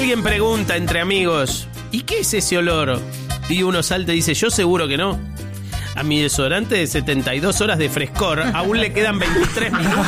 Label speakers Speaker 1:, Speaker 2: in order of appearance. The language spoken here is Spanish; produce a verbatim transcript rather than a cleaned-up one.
Speaker 1: alguien pregunta entre amigos, ¿y qué es ese olor? Y uno salta y dice, yo seguro que no. A mi desodorante de setenta y dos horas de frescor aún le quedan veintitrés minutos